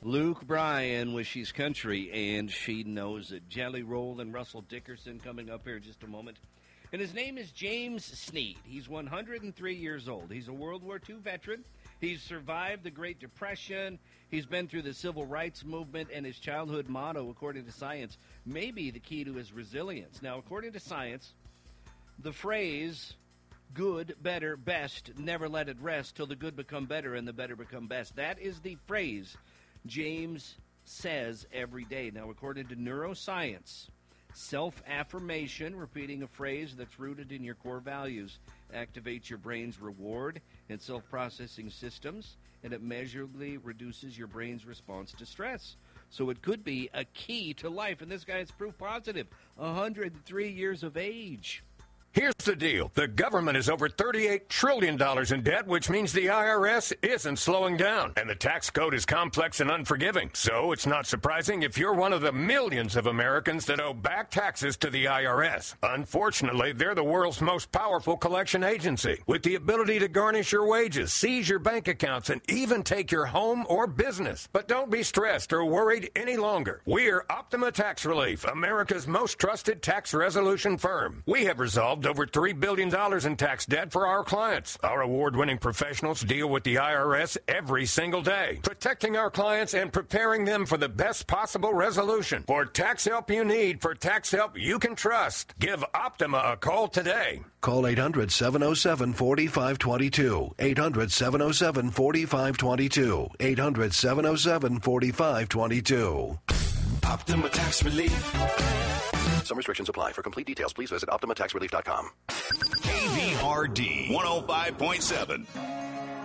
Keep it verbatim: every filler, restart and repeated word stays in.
Luke Bryan with She's Country, and She Knows It. Jelly Roll and Russell Dickerson coming up here in just a moment. And his name is James Sneed. He's one hundred three years old. He's a World War Two veteran. He's survived the Great Depression. He's been through the Civil Rights Movement, and his childhood motto, according to science, may be the key to his resilience. Now, according to science, the phrase, good, better, best, never let it rest till the good become better and the better become best. That is the phrase James says every day. Now, according to neuroscience, self-affirmation, repeating a phrase that's rooted in your core values, activates your brain's reward and self-processing systems, and it measurably reduces your brain's response to stress. So it could be a key to life, and this guy is proof positive, one hundred three years of age. Here's the deal. The government is over thirty-eight trillion dollars in debt, which means the I R S isn't slowing down. And the tax code is complex and unforgiving. So it's not surprising if you're one of the millions of Americans that owe back taxes to the I R S. Unfortunately, they're the world's most powerful collection agency, with the ability to garnish your wages, seize your bank accounts, and even take your home or business. But don't be stressed or worried any longer. We're Optima Tax Relief, America's most trusted tax resolution firm. We have resolved over three billion dollars in tax debt for our clients. Our award-winning professionals deal with the I R S every single day, protecting our clients and preparing them for the best possible resolution. For tax help you need, for tax help you can trust, give Optima a call today. Call eight hundred, seven oh seven, four five two two. eight hundred, seven oh seven, four five two two. eight hundred, seven oh seven, four five two two. Optima Tax Relief. Some restrictions apply. For complete details, please visit Optima Tax Relief dot com. K V R D one oh five point seven.